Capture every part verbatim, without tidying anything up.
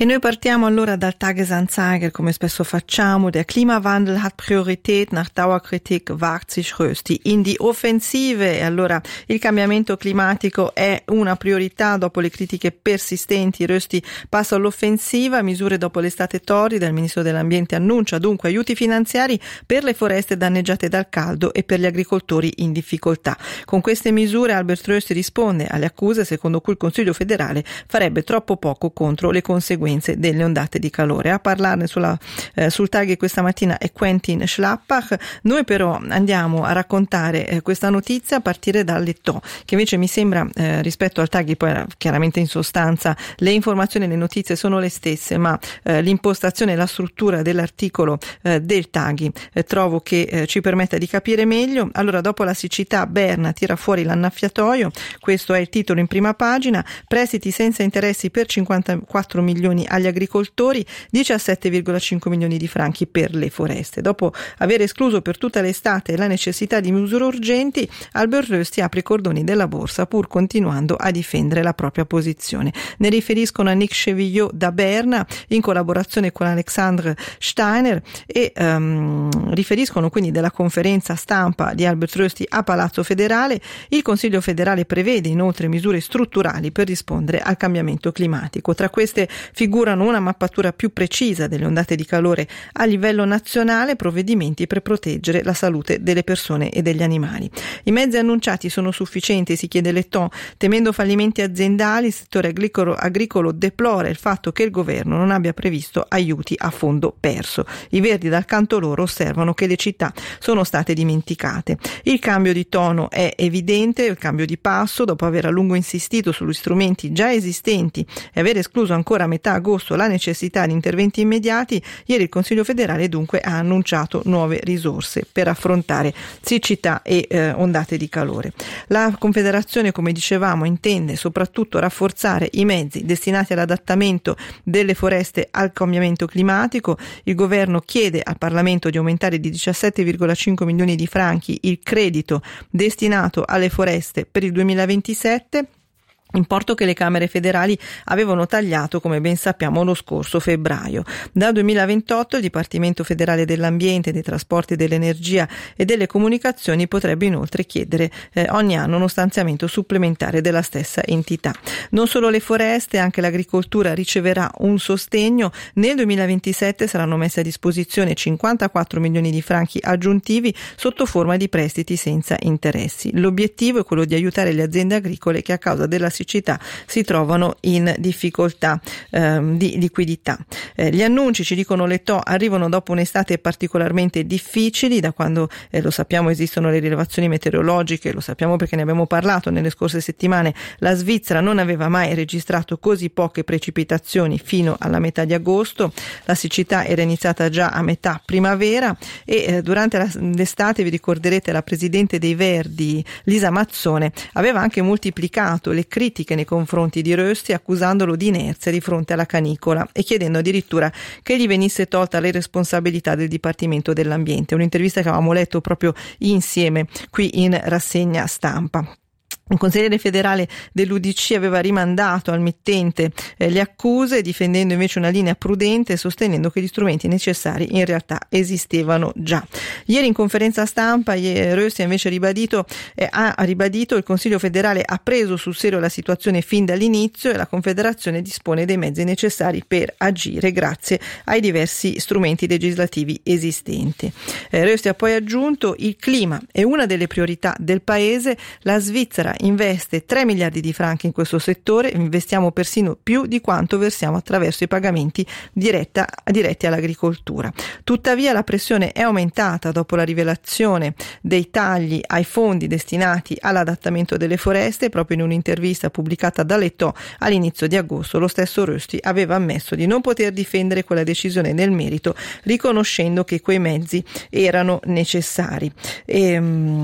E noi partiamo allora dal Tagesanzeiger, come spesso facciamo. Der Klimawandel hat Priorität, nach Dauerkritik wagt sich Rösti in die Offensive. E allora il cambiamento climatico è una priorità dopo le critiche persistenti. Rösti passa all'offensiva, misure dopo l'estate torrida. Il ministro dell'ambiente annuncia dunque aiuti finanziari per le foreste danneggiate dal caldo e per gli agricoltori in difficoltà. Con queste misure Albert Rösti risponde alle accuse secondo cui il Consiglio federale farebbe troppo poco contro le conseguenze delle ondate di calore. A parlarne sulla, eh, sul Tag questa mattina è Quentin Schlappach. Noi però andiamo a raccontare eh, questa notizia a partire dal Letò, che invece mi sembra eh, rispetto al Tag, poi chiaramente in sostanza le informazioni e le notizie sono le stesse, ma eh, l'impostazione e la struttura dell'articolo eh, del Tag eh, trovo che eh, ci permetta di capire meglio. Allora, dopo la siccità, Berna tira fuori l'annaffiatoio, questo è il titolo in prima pagina. Prestiti senza interessi per cinquantaquattro milioni agli agricoltori, diciassette virgola cinque milioni di franchi per le foreste. Dopo aver escluso per tutta l'estate la necessità di misure urgenti, Albert Rösti apre i cordoni della borsa pur continuando a difendere la propria posizione. Ne riferiscono a Nick Chevillot da Berna in collaborazione con Alexandre Steiner e um, riferiscono quindi della conferenza stampa di Albert Rösti a Palazzo Federale. Il Consiglio federale prevede inoltre misure strutturali per rispondere al cambiamento climatico. Tra queste figurano una mappatura più precisa delle ondate di calore a livello nazionale, provvedimenti per proteggere la salute delle persone e degli animali. I mezzi annunciati sono sufficienti, si chiede Letton, temendo fallimenti aziendali. Il settore agricolo, agricolo deplora il fatto che il governo non abbia previsto aiuti a fondo perso. I Verdi dal canto loro osservano che le città sono state dimenticate. Il cambio di tono è evidente, il cambio di passo, dopo aver a lungo insistito sugli strumenti già esistenti e aver escluso ancora a metà agosto la necessità di interventi immediati, ieri il Consiglio federale dunque ha annunciato nuove risorse per affrontare siccità e eh, ondate di calore. La Confederazione, come dicevamo, intende soprattutto rafforzare i mezzi destinati all'adattamento delle foreste al cambiamento climatico. Il governo chiede al Parlamento di aumentare di diciassette virgola cinque milioni di franchi il credito destinato alle foreste per il duemilaventisette, importo che le Camere federali avevano tagliato, come ben sappiamo, lo scorso febbraio. Dal duemilaventotto il Dipartimento federale dell'Ambiente, dei Trasporti, dell'Energia e delle Comunicazioni potrebbe inoltre chiedere eh, ogni anno uno stanziamento supplementare della stessa entità. Non solo le foreste, anche l'agricoltura riceverà un sostegno. Nel duemilaventisette saranno messi a disposizione cinquantaquattro milioni di franchi aggiuntivi sotto forma di prestiti senza interessi. L'obiettivo è quello di aiutare le aziende agricole che a causa della siccità si trovano in difficoltà ehm, di liquidità. Eh, gli annunci, ci dicono Letò, arrivano dopo un'estate particolarmente difficili. Da quando eh, lo sappiamo esistono le rilevazioni meteorologiche, lo sappiamo perché ne abbiamo parlato nelle scorse settimane. La Svizzera non aveva mai registrato così poche precipitazioni fino alla metà di agosto. La siccità era iniziata già a metà primavera e eh, durante la, l'estate, vi ricorderete, la presidente dei Verdi Lisa Mazzone aveva anche moltiplicato le critiche nei confronti di Rösti, accusandolo di inerzia di fronte alla canicola e chiedendo addirittura che gli venisse tolta le responsabilità del Dipartimento dell'Ambiente. Un'intervista che avevamo letto proprio insieme qui in rassegna stampa. Un consigliere federale dell'U D C aveva rimandato al mittente eh, le accuse, difendendo invece una linea prudente e sostenendo che gli strumenti necessari in realtà esistevano già. Ieri in conferenza stampa Rösti ha invece ribadito, eh, ha ribadito il Consiglio federale ha preso sul serio la situazione fin dall'inizio e la Confederazione dispone dei mezzi necessari per agire grazie ai diversi strumenti legislativi esistenti. Eh, Rösti ha poi aggiunto: il clima è una delle priorità del paese, la Svizzera investe tre miliardi di franchi in questo settore, investiamo persino più di quanto versiamo attraverso i pagamenti diretta, diretti all'agricoltura. Tuttavia la pressione è aumentata dopo la rivelazione dei tagli ai fondi destinati all'adattamento delle foreste. Proprio in un'intervista pubblicata da Letò all'inizio di agosto, lo stesso Rösti aveva ammesso di non poter difendere quella decisione nel merito, riconoscendo che quei mezzi erano necessari. E,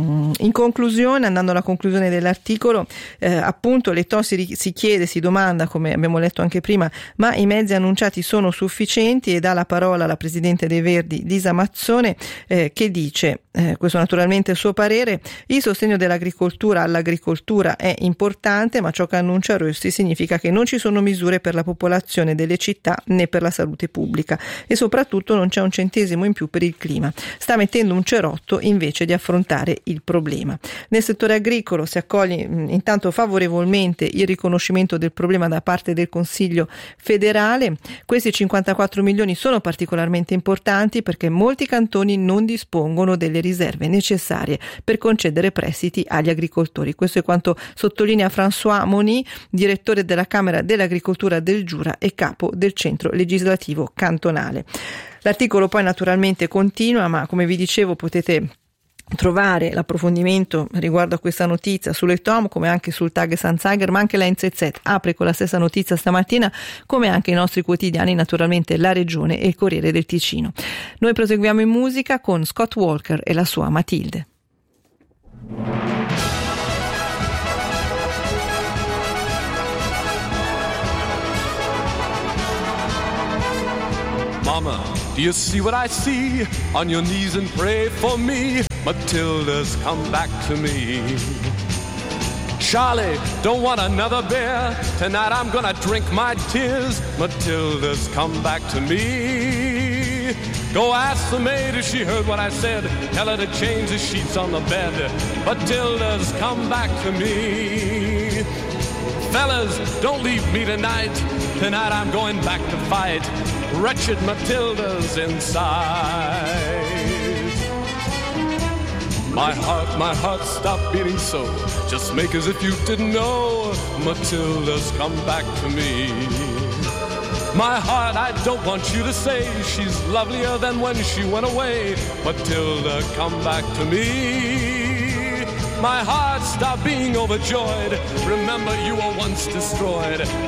in conclusione, andando alla conclusione dell'articolo, Articolo, eh, appunto Letò si, si chiede, si domanda, come abbiamo letto anche prima, ma i mezzi annunciati sono sufficienti, e dà la parola alla presidente dei Verdi Lisa Mazzone eh, che dice eh, questo naturalmente è il suo parere. Il sostegno dell'agricoltura all'agricoltura è importante, ma ciò che annuncia Rösti significa che non ci sono misure per la popolazione delle città né per la salute pubblica e soprattutto non c'è un centesimo in più per il clima. Sta mettendo un cerotto invece di affrontare il problema. Nel settore agricolo si accoglie mh, intanto favorevolmente il riconoscimento del problema da parte del Consiglio federale. Questi cinquantaquattro milioni sono particolarmente importanti perché molti cantoni non dispongono delle riserve necessarie per concedere prestiti agli agricoltori. Questo è quanto sottolinea François Moni, direttore della Camera dell'Agricoltura del Giura e capo del centro legislativo cantonale. L'articolo poi naturalmente continua, ma come vi dicevo potete trovare l'approfondimento riguardo a questa notizia sulle Tom, come anche sul Tages-Anzeiger, ma anche la N Z Z apre con la stessa notizia stamattina, come anche i nostri quotidiani, naturalmente La Regione e il Corriere del Ticino. Noi proseguiamo in musica con Scott Walker e la sua Matilde. Mama, do you see what I see? On your knees and pray for me. Matilda's come back to me. Charlie, don't want another beer. Tonight I'm gonna drink my tears. Matilda's come back to me. Go ask the maid if she heard what I said. Tell her to change the sheets on the bed. Matilda's come back to me. Fellas, don't leave me tonight. Tonight I'm going back to fight. Wretched Matilda's inside. My heart, my heart, stop beating so. Just make as if you didn't know. Matilda's come back to me. My heart, I don't want you to say she's lovelier than when she went away. Matilda, come back to me. My heart, stop being overjoyed. Remember you were once destroyed.